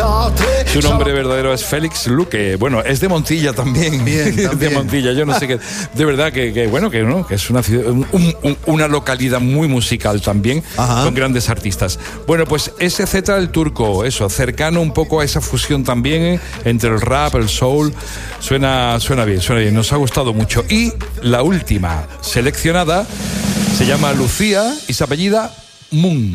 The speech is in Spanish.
Su nombre verdadero es Félix Luque. Bueno, es de Montilla también. Bien, también. De Montilla, yo no sé qué. De verdad que bueno, que no, que es una ciudad, una localidad muy musical también, Ajá. con grandes artistas. Bueno, pues SZ el Turco, eso, cercano un poco a esa fusión también entre el rap, el soul. Suena bien, nos ha gustado mucho. Y la última seleccionada se llama Lucía y se apellida Moon.